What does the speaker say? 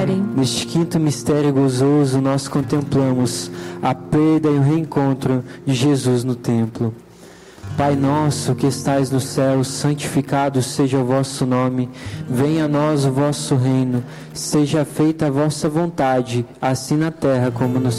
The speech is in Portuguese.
Neste quinto mistério gozoso, nós contemplamos a perda e o reencontro de Jesus no templo. Pai nosso que estais no céu, santificado seja o vosso nome. Venha a nós o vosso reino. Seja feita a vossa vontade, assim na terra como no